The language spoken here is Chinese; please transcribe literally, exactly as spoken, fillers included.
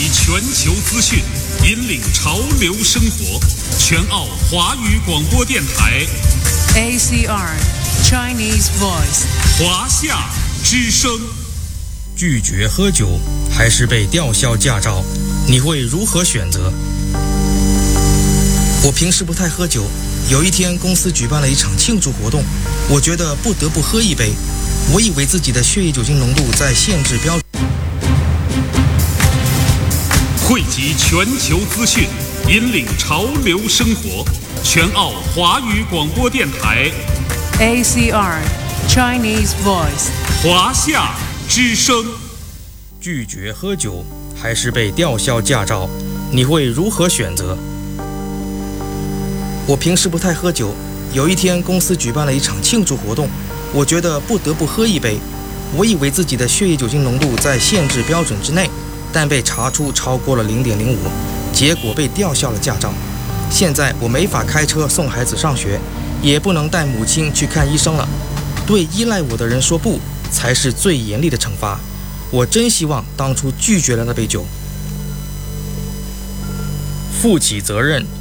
集全球资讯，引领潮流生活。全澳华语广播电台 A C R Chinese Voice 华夏之声。 拒绝喝酒还是被吊销驾照，你会如何选择？我平时不太喝酒，有一天公司举办了一场庆祝活动，我觉得不得不喝一杯。我以为自己的血液酒精浓度在限制标准。 汇集全球资讯，引领潮流生活。全澳华语广播电台 A C R Chinese Voice 华夏之声。 拒绝喝酒还是被吊销驾照，你会如何选择？我平时不太喝酒，有一天公司举办了一场庆祝活动，我觉得不得不喝一杯。我以为自己的血液酒精浓度在限制标准之内，但被查出超过了 零点零五， 结果被吊销了驾照。现在我没法开车送孩子上学，也不能带母亲去看医生了。对依赖我的人说不，才是最严厉的惩罚。我真希望当初拒绝了那杯酒。负起责任